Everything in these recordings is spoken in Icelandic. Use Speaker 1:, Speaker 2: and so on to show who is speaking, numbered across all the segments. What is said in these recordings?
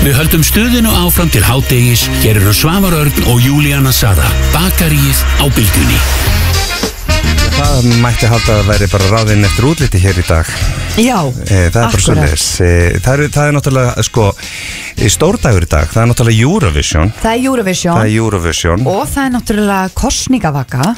Speaker 1: Við höldum stuðinu áfram til hádegis. Hér eru Svavar Örn og Júlíana Sara. Bakaríið á Bylgjunni.
Speaker 2: Það mætti halda að væri bara ráðinn eftir útliti hér í dag.
Speaker 3: Já,
Speaker 2: það bara svoleiðis. Það er náttúrulega, sko, stórdagur í dag. Það er náttúrulega Eurovision.
Speaker 3: Það er Eurovision. Og það er náttúrulega kosningavaka.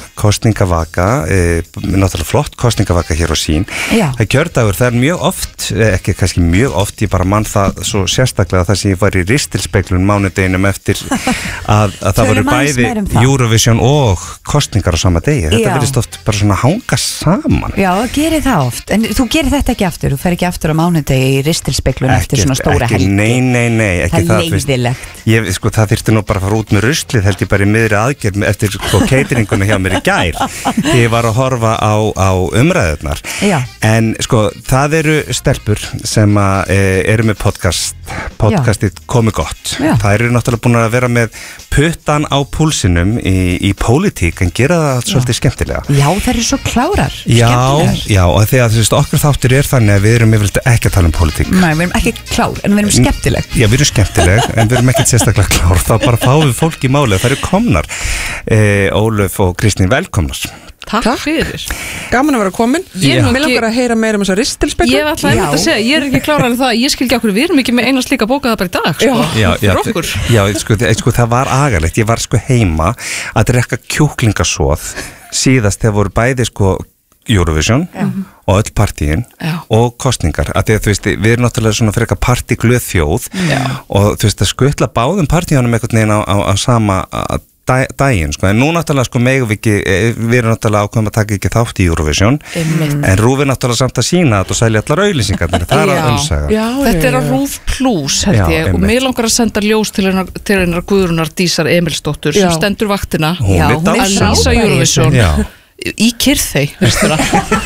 Speaker 3: Náttúrulega flott kosningavaka hér á Sín. Já.
Speaker 2: Það er kjördagur, það er mjög oft, ekki kannski mjög oft, ég bara mann það svo sérstaklega það sem ég var í ristilspeglun mánudeginum eftir að það voru bæði Eurovision og kosningar á sama degi. Þetta virðist oft bara svona hanga saman.
Speaker 3: Já, gerir það oft. En þú gerir þetta ekki aftur, þú fer ekki aftur á mánudegi í ristilspeglun eftir svona stóra helgi.
Speaker 2: Nei, ekki það.
Speaker 3: Það er leiðilegt.
Speaker 2: Sko, það þyrfti nú bara að fara út með ruslið, held ég bara í miðri aðgerð eftir cateringuna hjá mér í gær. Ég var að horfa á umræðurnar.
Speaker 3: Já.
Speaker 2: En sko, það eru stelpur sem eru með podcastið Komið gott.
Speaker 3: Já.
Speaker 2: Það eru náttúrulega búin að vera með puttan á púlsinum í pólitík en gera það svolítið skemmtilega.
Speaker 3: Já, það eru svo klárar.
Speaker 2: Já, og þegar þú veist, okkur þáttur er þannig að við erum yfirleitt ekki að tala um pólitík.
Speaker 3: Nei, við erum ekki klár, en við erum skemmtileg.
Speaker 2: Já, við erum skemmtileg, en við erum ekkert sérstaklega klár. Þá bara fáum við fólk í málið. Það eru komnar. Ólöf og Kristín, velkomnar.
Speaker 4: Takk fyrir.
Speaker 5: Gaman að vera komin. Mér langar að heyra meira þessa ristilspeklu.
Speaker 4: Ég ætla að segja, ég er ekki klárað en það. Ég skil ekki okkur, við erum ekki með eina slíka bóka það bara í dag, sko.
Speaker 2: Já, sko, það var agalegt. Ég var sko heima að drekka kjúklingasóð síðast þegar voru bæði sko Eurovision og öll partíin og kostningar, að því að þú veist, við erum náttúrulega svona fyrir eitthvað partíglöð þjóð og þú veist, að skutla báðum partíunum einhvern veginn á sama daginn, sko, en nú náttúrulega sko megum við erum náttúrulega ákveðum að taka ekki þátt í Eurovision, en RÚV er náttúrulega samt að sína þetta og selja allar auglýsingarnar, það er að önsaga.
Speaker 4: Þetta er að RÚV Plus, held ég, og mér langar að senda ljós til hennar Guðrúnar Dísar Emilsdóttur sem stendur vaktina að lýsa Eurovision í Kyrþey, veistu það.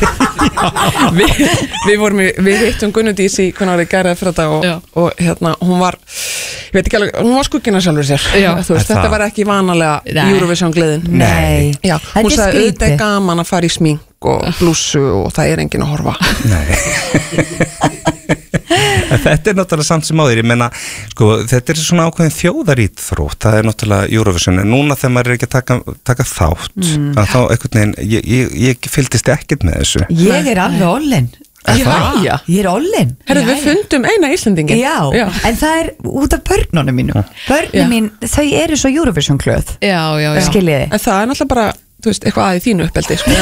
Speaker 5: Við hittum Gunnudís í hvernig árið gæraði fyrir þetta og hérna, hún var, ég veit ekki alveg, hún var skuggina sjálfur sér. Veist, þetta var ekki vanalega Eurovision gleðin.
Speaker 3: Nei.
Speaker 5: Já, hún sagði auðvitað er gaman að fara í smink og blússu og það er enginn að horfa.
Speaker 2: Nei. Þetta er náttúrulega samt sem áður, ég menna, sko, þetta er svona ákveðin þjóðarítþrótt, það er náttúrulega Eurovision, en núna þegar maður er ekki að taka þátt, að þá einhvern veginn, ég fylgdist ekkert með þessu.
Speaker 3: Ég er alveg ollin.
Speaker 5: Já.
Speaker 3: Ég er ollin.
Speaker 5: Herðu, við fundum eina Íslendingin.
Speaker 3: Já, en það er út af börnunum mínum. Börnum mín, þau eru svo Eurovision glöð.
Speaker 4: Já.
Speaker 3: Skiljiði.
Speaker 5: En það er náttúrulega bara, þú veist, eitthvað aðið þínu uppeldi, sko.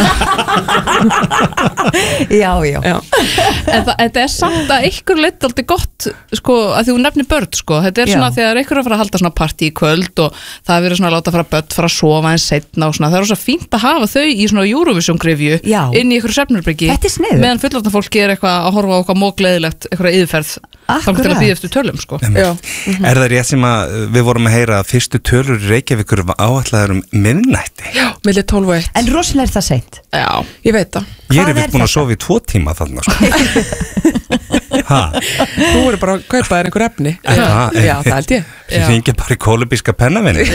Speaker 3: Já.
Speaker 4: En þetta er samt að einhver leitt aldrei gott, sko, að þú nefnir börn, sko. Þetta er svona þegar einhver að fara að halda svona partí í kvöld og það er verið svona að láta fara börn fara að sofa en setna og svona. Það er svo fínt að hafa þau í svona Eurovision-grifju inn í einhverju svefnherbyrgi.
Speaker 3: Þetta er sniðugt.
Speaker 4: Meðan fullorðna fólki er eitthvað að horfa á eitthvað mógleðilegt, eitthvað yfirferð. Þannig til að býða eftir tölum, sko.
Speaker 2: Er það rétt sem að við vorum að heyra að fyrstu tölur í Reykjavíkur áætlaðar miðnætti?
Speaker 5: Já, milli 12 og 1.
Speaker 3: En rosalega er það seint.
Speaker 5: Já, ég veit það.
Speaker 2: Ég er búin að sofa í 2 tíma þarna, sko.
Speaker 5: Þú eru bara að kaupa þér einhver efni. Já, það held ég.
Speaker 2: Ég fengi bara í kólumbíska pennavinni.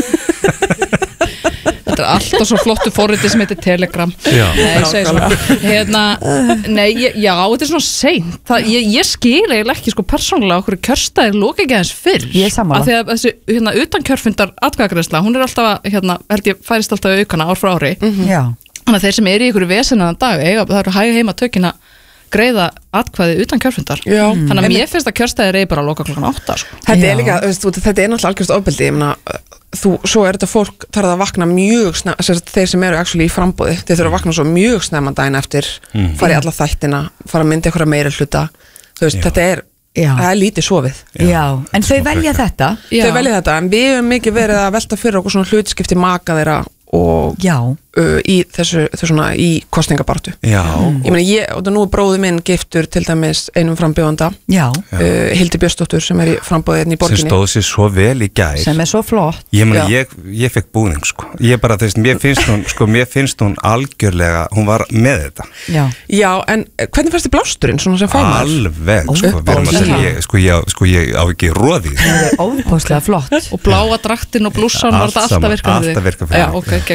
Speaker 4: Þetta er alltaf svo flottu forriti sem heitir Telegram. Þetta er svona seint. Ég skil eiginlega ekki, sko, persónulega okkur kjörstaðir loka ekki aðeins fyrr.
Speaker 3: Ég er sammála.
Speaker 4: Af því að þessi utan kjörfundar atkvæðagreiðsla, hún er alltaf held ég færist alltaf aukana ár frá ári. Þannig að þeir sem eru í ykkur vesennan dag, það eru hæg heima tökina greiða atkvæði utan kjörfundar. Þannig að mér finnst að kjörstaðir er bara að loka klokkan 8, sko.
Speaker 5: Þetta er líka, þetta er náttúrulega algjörst ofbeldi, ég meina, svo er þetta fólk þarf að vakna mjög snemma, þeir sem eru actually í framboði, þeir þurfa að vakna svo mjög snemma daginn eftir, fara í alla þættina, fara að mynda einhverja meira hluta, þú veist, þetta er það er lítið sofið.
Speaker 3: Já, en þau velja þetta.
Speaker 5: Þau velja þetta, en við hefum mikið verið að velta fyrir okkur svona hlutskipti maka þeirra og í þessu svona í kostningabartu. Ég meina, og nú er bróði minn giftur til dæmis einum frambjóðanda, Hildi Björnsdóttur sem er í frambjóðin í borginni.
Speaker 2: Sem stóð sér svo vel í gær.
Speaker 3: Sem er svo flott.
Speaker 2: Ég meina, ég fekk búning, sko. Ég bara, þú veist, mér finnst hún algjörlega, hún var með þetta.
Speaker 5: Já, en hvernig fannst þið blásturinn, svona sem fámaður?
Speaker 2: Alveg, sko, ég á ekki roði.
Speaker 3: Það er óbúslega flott.
Speaker 4: Og bláa draktin og blússan var þetta alltaf virkað fyrir þig.
Speaker 2: Alltaf virkað fyrir þig.
Speaker 4: Já, ok,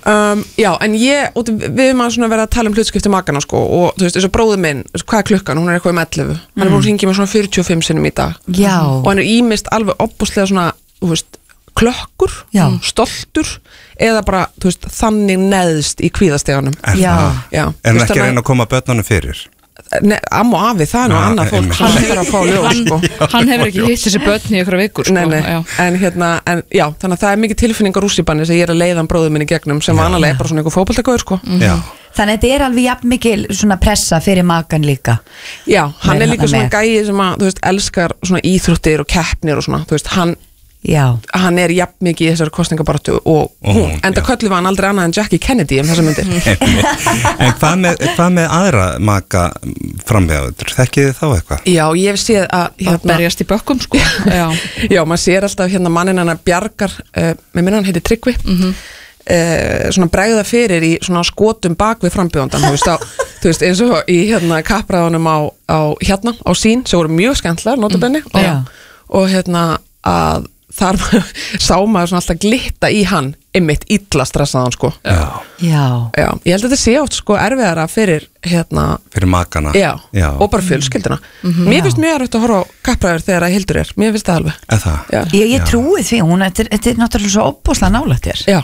Speaker 5: Já, en við erum að svona vera að tala hlutskipti makana sko, og þú veist, eins og bróðir minn, hvað klukkan, hún eitthvað 11, hann búin að hringja mig svona 45 sinnum í dag og hann ímist alveg opbúslega svona, þú veist, klökkur, stoltur eða bara, þú veist, þannig neðst í kvíðasteganum.
Speaker 2: En ekki reyna að koma börnunum fyrir?
Speaker 5: Amma og afi, það nú annað fólk hann hefur að fá ljós sko.
Speaker 4: Hann hefur ekki hitt þessi börn í ykkur vikur sko.
Speaker 5: En þannig að það er mikið tilfinningar rússibanni sem ég er að leiða bróðum minni gegnum sem vanalega er bara svona einhver fótboltagauður sko.
Speaker 3: Þannig að þetta er alveg jafn mikil svona pressa fyrir makan líka.
Speaker 5: Já, hann er líka svona gæi sem að, þú veist, elskar svona íþróttir og keppnir og svona, þú veist, hann er jafn mikið í þessari kostningabaráttu og hún, enda köllu var hann aldrei annað en Jackie Kennedy þessa myndir.
Speaker 2: En hvað með aðra maka frambjóðendur, þekkið þið þá eitthvað?
Speaker 5: Já, ég hef séð að
Speaker 4: berjast í bökkum sko.
Speaker 5: Já, maður sér alltaf manninn hennar Bjargar, með minna hann heitir Tryggvi, svona bregða fyrir í svona skotum bak við frambjóðandan, þú veist, eins og í kappræðunum á sín, sem voru mjög skemmtlar notabenni og að þar sá maður svona alltaf glitta í hann einmitt illa stressaðan sko. Ég held að þetta sé oft sko erfiðara fyrir
Speaker 2: makana
Speaker 5: og bara fjölskylduna. Mér finnst mjög erfitt að horfa á kappræður þegar að Hildur mér finnst það alveg.
Speaker 3: Ég trúi því, þetta er náttúrulega svo opbúslega nálægt þér.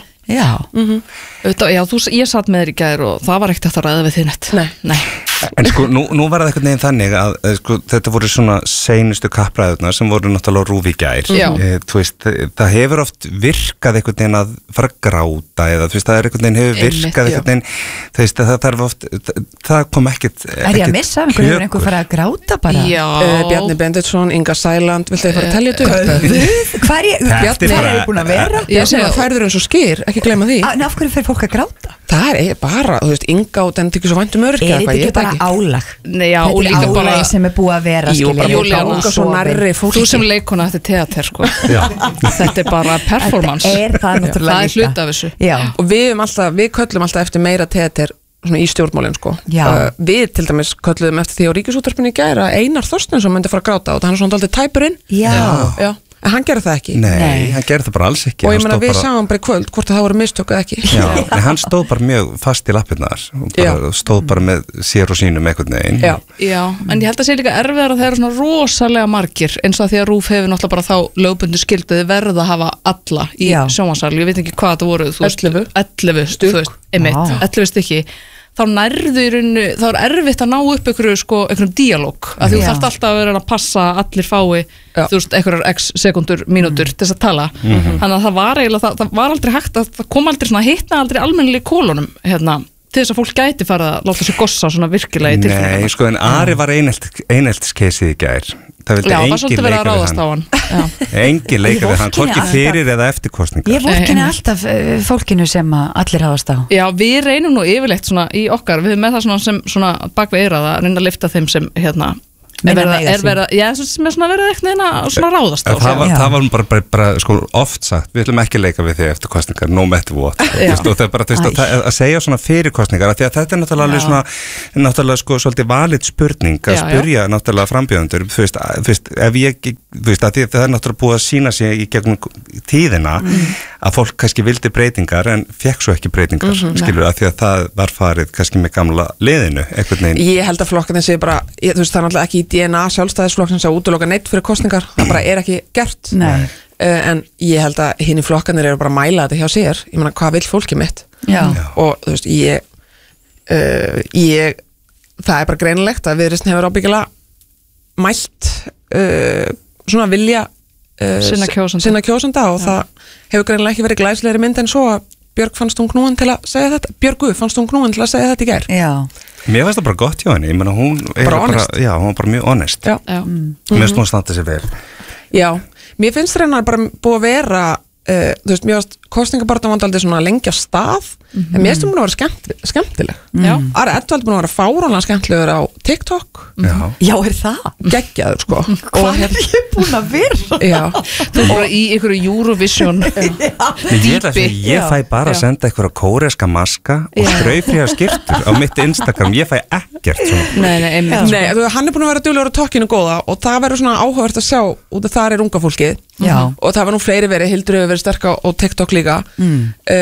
Speaker 4: Ég satt með þér í gær og það var ekkert eftir að ræða við þið neitt. Nei.
Speaker 2: En sko, nú var það eitthvað neginn þannig að sko, þetta voru svona seinustu kappræðurnar sem voru náttúrulega rúfi í gær. Þú veist, það hefur oft virkað eitthvað neginn að fara að gráta eða þú veist, það er eitthvað neginn hefur virkað eitthvað neginn, þú veist, það þarf oft, það kom ekkert
Speaker 3: Er ég að missa einhver fara að gráta bara?
Speaker 5: Bjarni Benditsson, Inga Sæland, viltu þið fara að telja þetta?
Speaker 3: Hvað er ég búin að vera?
Speaker 5: Ég segi að færður eins og skýr, ekki gleyma því.
Speaker 3: Af hverju fer fólk að gráta?
Speaker 5: Það er bara, þú veist, Inga og den tekir svo væntum öryrkja.
Speaker 3: Er þetta ekki bara álag?
Speaker 4: Nei, já, og líka bara
Speaker 3: sem er búið að vera
Speaker 4: þú sem leikona þetta er teater sko. Þetta er bara performance.
Speaker 3: Það
Speaker 4: er hluti af þessu
Speaker 5: og við köllum alltaf eftir meira teater svona í stjórnmálin sko. Við til dæmis kölluðum eftir því á Ríkisútvarpinu í gær að Einar Þorsteinsson myndi fara að gráta og hann er svona dálítið tæpurinn en hann gerði það ekki.
Speaker 2: Nei, hann gerði það bara alls ekki.
Speaker 5: Og ég meina við sáum bara í kvöld hvort það voru mistök eða ekki.
Speaker 2: En hann stóð bara mjög fast í lappirnar og stóð bara með sér og sínum einhvern veginn.
Speaker 4: Já, en ég held að sé líka erfiðar að það eru svona rosalega margir eins og því að RÚV hefur náttúrulega bara þá lögbundu skilduði verð að hafa alla í sjónvarpssal. Ég veit ekki hvað þetta voru, 11 stykki. Þá nærðu í rauninu, þá er erfitt að ná upp einhverjum díalóg að þú þarft alltaf að vera að passa að allir fái þú veist, einhverjar x sekundur, mínútur til þess að tala, þannig að það var eiginlega það var aldrei hægt að, það kom aldrei svona hittna aldrei almennilega í kólunum, til þess að fólk gæti fara að láta sig gossa svona virkilega í tilfellinu.
Speaker 2: Nei, sko, en Ari var eineltiskeisið í gær. Það vildi engin leika við hann. Engin leika við hann, hvorki fyrir eða eftir kosningar.
Speaker 3: Ég vorkenni alltaf fólkinu sem allir ráðast á.
Speaker 4: Já, við reynum nú yfirleitt svona í okkar, við erum með það svona sem svona bak við eyrað að reyna að lyfta þeim sem sem er svona verið eitthvað svona ráðast á.
Speaker 2: Það var bara sko oft sagt, við ætlum ekki að leika við þig eftir kostningar, no matter what. Og það er bara að segja svona fyrir kostningar, því að þetta er náttúrulega sko svolítið valid spurning að spyrja náttúrulega frambjóðendur, þú veist, ef ég, þú veist, að það er náttúrulega búið að sína sig í gegnum tíðina að fólk kannski vildi breytingar en fekk svo ekki breytingar, skilur, að því að það var farið kannski með gamla liðinu, einhvern veginn.
Speaker 5: Ég held að flokkarnir sé bara, þú veist, það er náttúrulega ekki í DNA sjálfstæðisflokksins að útiloka neitt fyrir kosningar, það bara er ekki gert. En ég held að hinni flokkarnir eru bara að mæla þetta hjá sér, ég meina hvað vill fólkið mitt og þú veist, það er bara greinilegt að Viðreisn hefur ábyggilega mælt svona vilja sinna kjósenda og það hefur greinilega ekki verið glæslegri mynd en svo að Björg fannst hún knúin til að segja þetta í gær.
Speaker 2: Mér finnst það bara gott hjá henni, ég meina hún var bara mjög honest. Mér finnst hún að standa sér vel. Já,
Speaker 5: mér finnst reynar bara búið að vera þú veist, mér finnst kosningabaráttan vant aldrei svona lengja stað en mér finnst hún búin að vera skemmtileg. Ari Edvald búin að vera fáránlega skemmtilegur á TikTok.
Speaker 3: Já, er það?
Speaker 5: Geggjaður, sko.
Speaker 3: Hvað er ég búin að vera?
Speaker 4: Þú bara í einhverju Eurovision dýpi.
Speaker 2: Ég fæ bara að senda einhverja kóreska maska og straufríða skyrtur á mitt Instagram, ég fæ ekkert svona.
Speaker 5: Nei, hann er búin að vera duglegur á tokkinu góða og það verður svona áhugavert að sjá út af þar er unga fólkið og það var nú fleiri verið, Hildur hefur verið sterk á TikTok líka